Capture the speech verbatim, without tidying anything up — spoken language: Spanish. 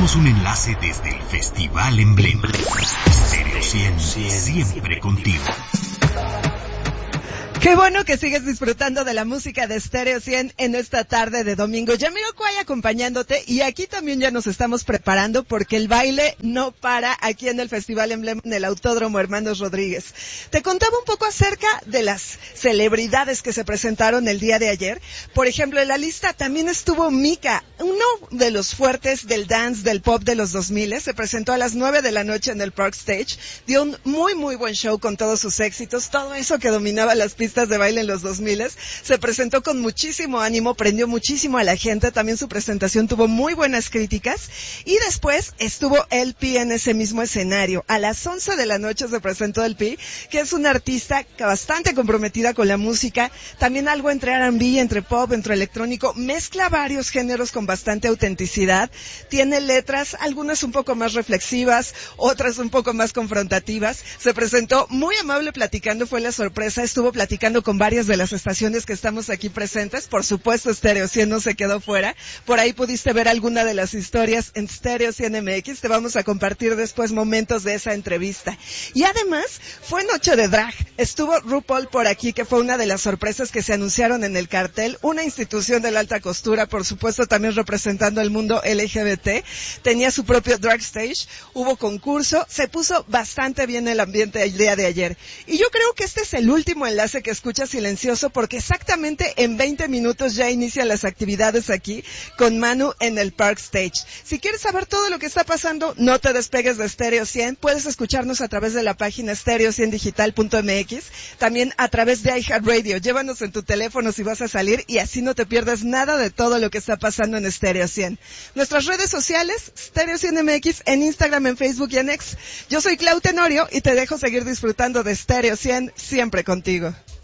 Tenemos un enlace desde el Festival Emblema. Stereo cien, siempre contigo. Qué bueno que sigues disfrutando de la música de Stereo cien en esta tarde de domingo. Jamiroquai acompañándote, y aquí también ya nos estamos preparando porque el baile no para aquí en el Festival Emblema en el Autódromo Hermanos Rodríguez. Te contaba un poco acerca de las celebridades que se presentaron el día de ayer. Por ejemplo, en la lista también estuvo Mika, uno de los fuertes del dance, del pop de los dos mil. Se presentó a las nueve de la noche en el Park Stage. Dio un muy, muy buen show con todos sus éxitos, todo eso que dominaba las pistas de baile en los dos mil. Se presentó con muchísimo ánimo, prendió muchísimo a la gente, también su presentación tuvo muy buenas críticas, y después estuvo L P en ese mismo escenario. A las once de la noche se presentó L P, que es una artista bastante comprometida con la música, también algo entre R and B, entre pop, entre electrónico, mezcla varios géneros con bastante autenticidad, tiene letras, algunas un poco más reflexivas, otras un poco más confrontativas. Se presentó muy amable platicando, fue la sorpresa, estuvo platicando con varias de las estaciones que estamos aquí presentes. Por supuesto, Stereo cien no se quedó fuera. Por ahí pudiste ver alguna de las historias en Stereo cien M X. Te vamos a compartir después momentos de esa entrevista. Y además, fue noche de drag. Estuvo RuPaul por aquí, que fue una de las sorpresas que se anunciaron en el cartel. Una institución de la alta costura, por supuesto, también representando el mundo L G B T. Tenía su propio drag stage. Hubo concurso. Se puso bastante bien el ambiente el día de ayer. Y yo creo que este es el último enlace que escucha silencioso, porque exactamente en veinte minutos ya inician las actividades aquí con Manu en el Park Stage. Si quieres saber todo lo que está pasando, no te despegues de Stereo cien. Puedes escucharnos a través de la página stereo cien digital punto m x, también a través de iHeartRadio. Llévanos en tu teléfono si vas a salir, y así no te pierdes nada de todo lo que está pasando en Stereo cien. Nuestras redes sociales, Stereo cien M X, en Instagram, en Facebook y en X. Yo soy Clau Tenorio y te dejo seguir disfrutando de Stereo cien, siempre contigo.